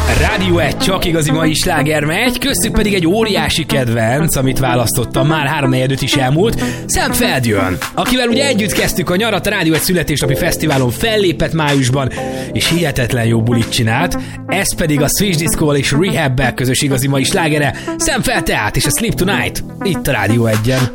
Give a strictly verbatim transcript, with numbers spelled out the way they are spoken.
Rádió egy csak igazi mai sláger megy, köztük pedig egy óriási kedvenc, amit választottam, már három negyed is elmúlt, Sam Feld, akivel ugye együtt kezdtük a nyarat, a Rádió egy születésnapi fesztiválon fellépett májusban, és hihetetlen jó bulit csinált, ez pedig a Switch Disco és Rehab-bel közös igazi mai slágere, Sam Feld tehát és a Sleep Tonight, itt a Rádió egyen.